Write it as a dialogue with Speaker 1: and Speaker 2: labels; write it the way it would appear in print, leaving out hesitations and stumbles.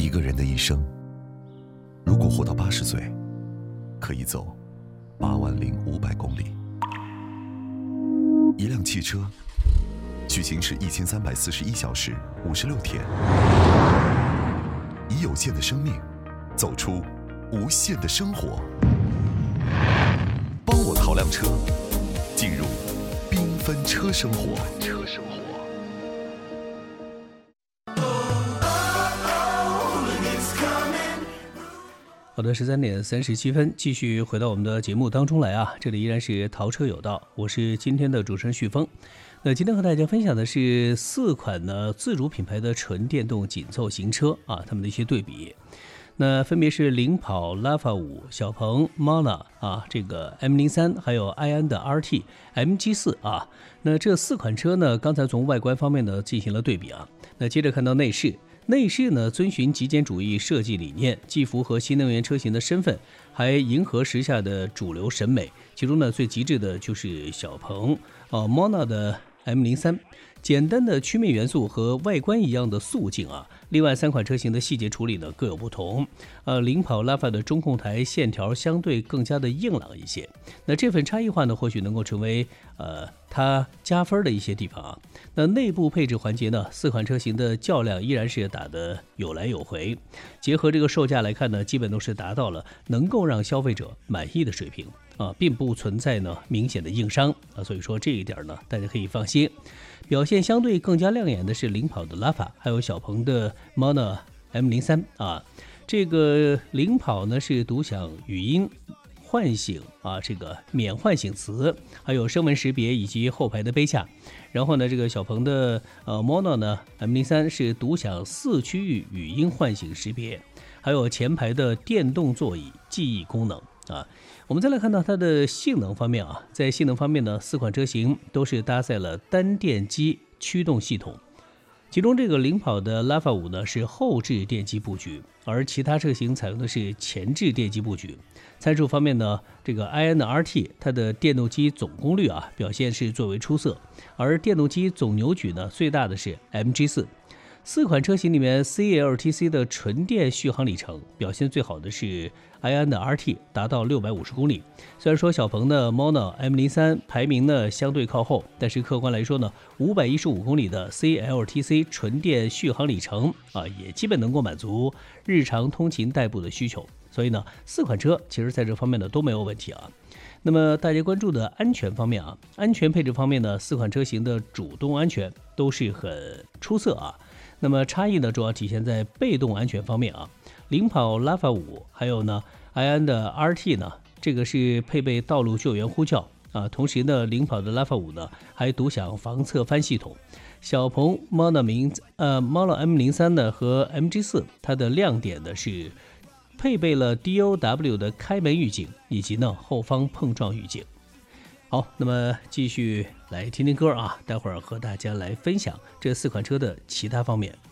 Speaker 1: 一个人的一生，如果活到80岁，可以走80500公里。一辆汽车去行驶1341小时56天，以有限的生命走出无限的生活。帮我淘辆车，进入缤纷车生活。
Speaker 2: 好的，13点37分，继续回到我们的节目当中来啊！这里依然是淘车有道，我是今天的主持人旭峰。那今天和大家分享的是4款呢自主品牌的纯电动紧凑型车啊，它们的一些对比。那分别是领跑 Lafa5、小鹏 Mona 啊，这个 M03， 还有埃安的 RT MG4 啊。那这4款车呢，刚才从外观方面呢进行了对比啊。那接着看到内饰。内饰呢，遵循极简主义设计理念，既符合新能源车型的身份，还迎合时下的主流审美。其中呢，最极致的就是小鹏Mona 的 M03， 简单的曲面元素和外观一样的素净啊。另外3款车型的细节处理呢各有不同。领跑 Lafa 的中控台线条相对更加的硬朗一些。那这份差异化呢，或许能够成为它加分的一些地方啊。那内部配置环节呢，4款车型的较量依然是打得有来有回。结合这个售价来看呢，基本都是达到了能够让消费者满意的水平啊，并不存在呢明显的硬伤啊。所以说这一点呢，大家可以放心。表现相对更加亮眼的是领跑的 Lafa， 还有小鹏的 Mona M03 啊。这个领跑呢是独享语音唤醒啊，这个免唤醒词，还有声纹识别以及后排的杯架。然后呢，这个小鹏的Mona 呢 M03 是独享4区域语音唤醒识别，还有前排的电动座椅记忆功能啊。我们再来看到它的性能方面啊，在性能方面呢，4款车型都是搭载了单电机驱动系统。其中这个领跑的 Lafa5 呢是后置电机布局，而其他车型采用的是前置电机布局。参数方面呢，这个埃安的 RT 它的电动机总功率啊表现是最为出色，而电动机总扭矩呢最大的是 MG4。4款车型里面 CLTC 的纯电续航里程表现最好的是埃安的 RT， 达到650公里。虽然说小鹏的 Mona M03 排名呢相对靠后，但是客观来说呢，515公里的 CLTC 纯电续航里程啊，也基本能够满足日常通勤代步的需求。所以呢，4款车其实在这方面呢都没有问题啊。那么大家关注的安全方面啊，安全配置方面呢，4款车型的主动安全都是很出色啊。那么差异呢，主要体现在被动安全方面啊。领跑 Lafa5 还有呢埃安的 RT 呢，这个是配备道路救援呼叫啊。同时呢，领跑的 Lafa5 呢还独享防侧翻系统。小鹏 Mona M03 呢和 MG4 它的亮点呢是配备了 DOW 的开门预警以及呢后方碰撞预警。好，那么继续来听听歌啊，待会儿和大家来分享这4款车的其他方面。